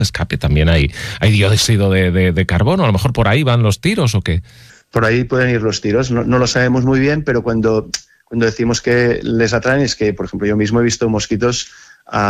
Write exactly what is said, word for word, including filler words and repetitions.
escape también hay, hay dióxido de, de, de carbono. A lo mejor por ahí van los tiros ¿o qué? Por ahí pueden ir los tiros, no, no lo sabemos muy bien, pero cuando, cuando decimos que les atraen es que, por ejemplo, yo mismo he visto mosquitos